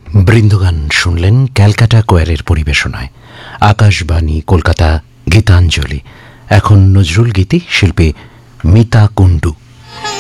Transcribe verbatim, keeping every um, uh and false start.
বৃন্দগান শুনলেন ক্যালকাটা কোয়ারের পরিবেশনায়। আকাশবাণী কলকাতা গীতাঞ্জলি। এখন নজরুল গীতি, শিল্পী মিতা কুণ্ডু।